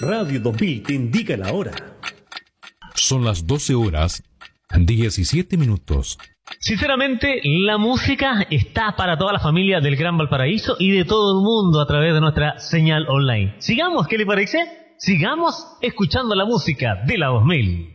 Radio 2000 te indica la hora. Son las 12 horas, 17 minutos. Sinceramente, la música está para toda la familia del Gran Valparaíso y de todo el mundo a través de nuestra señal online. Sigamos, ¿qué le parece? Sigamos escuchando la música de la 2000.